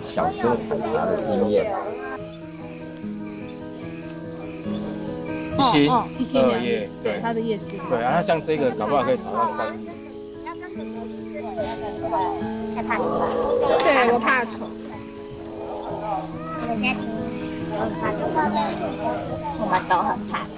小时候采茶的经验。 17、2叶，对， 它的叶子。 对啊，像这个搞不好可以炒到3叶。 害怕什么？ 对，我怕虫。 我的家庭很怕虫，我们都很怕。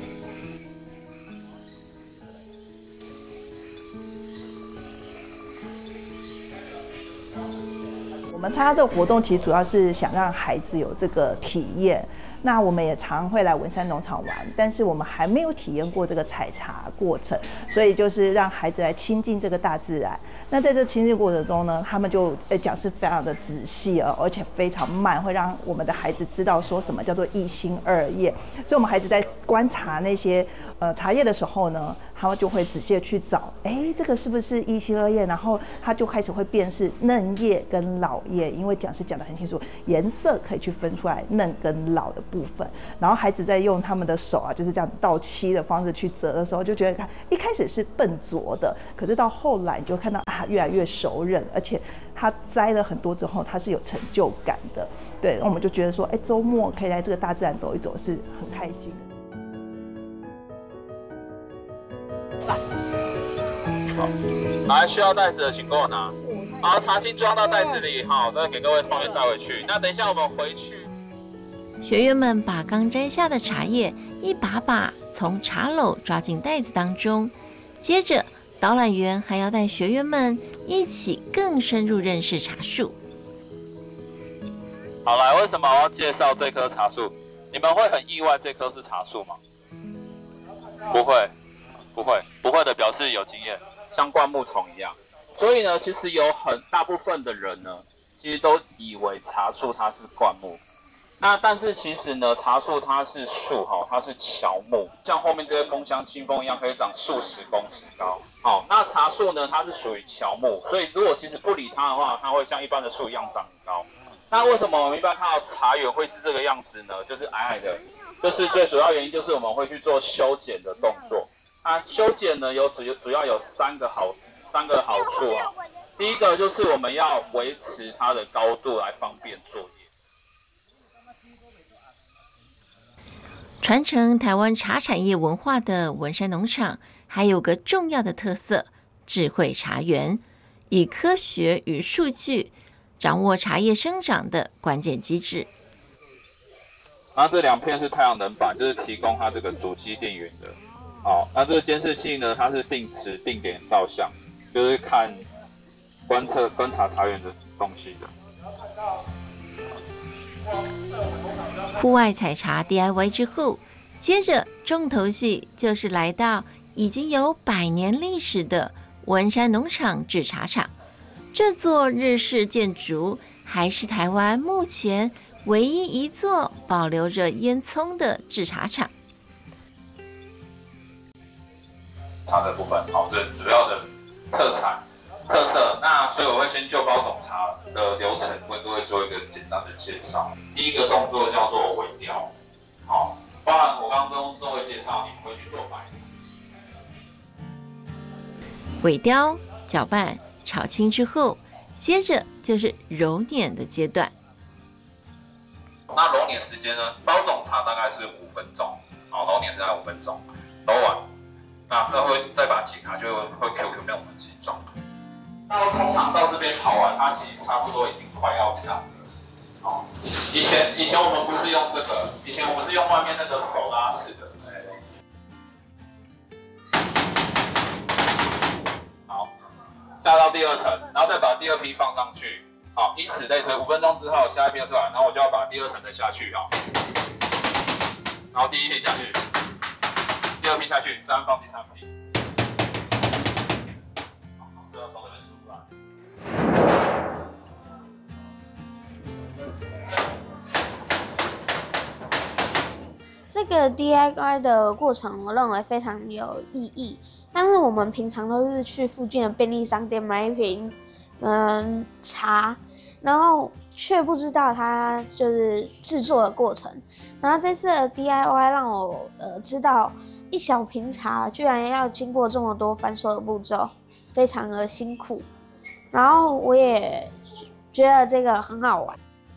我们参加这个活动，其实主要是想让孩子有这个体验。那我们也常会来文山农场玩，但是我们还没有体验过这个采茶过程，所以就是让孩子来亲近这个大自然。那在这亲近过程中呢，他们就讲是非常的仔细而且非常慢，会让我们的孩子知道说什么叫做一心二叶。所以我们孩子在观察那些茶叶的时候呢，他们就会仔细的去找，这个是不是一心二叶？然后他就开始会辨识嫩叶跟老叶，因为讲师讲得很清楚，颜色可以去分出来嫩跟老的部分。然后孩子在用他们的手啊，就是这样子倒漆的方式去折的时候，就觉得一开始是笨拙的，可是到后来你就看到越来越熟稔，而且他摘了很多之后，他是有成就感的。对，我们就觉得说，周末可以在这个大自然走一走，是很开心的。 好，来需要袋子的请跟我拿。好，茶青装到袋子里，好，再给各位同学带回去。那等一下我们回去。 学员们把刚摘下的茶叶一把把从茶篓抓进袋子当中，接着导览员还要带学员们一起更深入认识茶树。 好，来，为什么我要介绍这棵茶树？你们会很意外这棵是茶树吗？不会，不会的表示有经验，像灌木丛一样。所以呢，其实有很大部分的人呢，其实都以为茶树它是灌木。那但是其实呢，茶树它是树它是乔木，像后面这些枫香、清风一样，可以长数十公尺高。好，那茶树呢，它是属于乔木，所以如果其实不理它的话，它会像一般的树一样长高。那为什么我们一般看到茶园会是这个样子呢？就是矮矮的，就是最主要原因就是我们会去做修剪的动作。那修剪呢，主要有三个好处啊。第一个就是我们要维持它的高度来方便作业。 传承台湾茶产业文化的文山农场，还有个重要的特色——智慧茶园，以科学与数据掌握茶叶生长的关键机制。 那这2片是太阳能板，就是提供它这个主机电源的。好，那这个监视器呢，它是定时定点照相，就是观察茶园的东西的。 户外采茶 DIY 之后，接着重头戏就是来到已经有100年历史的文山农场制茶厂。这座日式建筑还是台湾目前唯一一座保留着烟囱的制茶厂。 茶的部分，这主要的特色。那所以我会先就包种茶的流程为各位做一个简单的介绍。第一个动作叫做萎雕，包含我刚刚各位介绍，你会去做白。 萎雕、搅拌、炒青之后，接着就是揉捻的阶段。 那揉捻时间呢？包种茶大概是5分钟，揉捻大概5分钟，揉完，那这会再把解卡，就会 QQ 变我们形状。那通常到这边跑完，它其实差不多已经快要长了。以前我们不是用这个，以前我们是用外面那个手拉式的。好，下到第2层，然后再把第2批放上去。好，以此类推，5分钟之后下一批出来，然后我就要把第2层的下去然后第1批下去，第2批下去，再放第3批。这要从这边数出来。 这个 DIY 的过程，我认为非常有意义。但是我们平常都是去附近的便利商店买一瓶茶，然后却不知道它就是制作的过程。然后这次的 DIY 让我知道一小瓶茶居然要经过这么多繁琐的步骤，非常的辛苦。然后我也觉得这个很好玩。